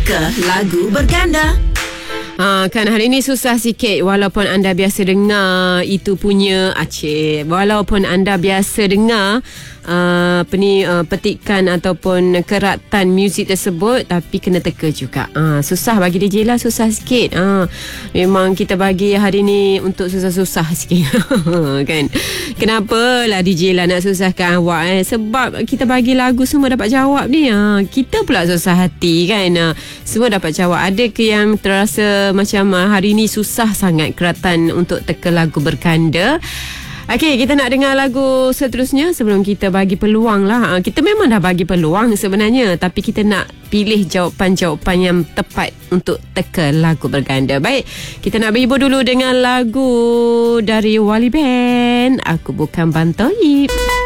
Teka lagu berganda. Kan hari ni susah sikit. Walaupun anda biasa dengar itu punya walaupun anda biasa dengar petikan ataupun keratan muzik tersebut, tapi kena teka juga. Susah bagi DJ lah, susah sikit. Memang kita bagi hari ni untuk susah-susah sikit. Kan? Kenapa lah DJ lah nak susahkan awak sebab kita bagi lagu semua dapat jawab ni. Kita pula susah hati kan. Semua dapat jawab. Ada ke yang terasa macam hari ni susah sangat keratan untuk teka lagu berkanda? Okey, kita nak dengar lagu seterusnya sebelum kita bagi peluang lah. Kita memang dah bagi peluang sebenarnya, tapi kita nak pilih jawapan-jawapan yang tepat untuk teka lagu berganda. Baik, kita nak berhibur dulu dengan lagu dari Wali Band, Aku Bukan Bantoib.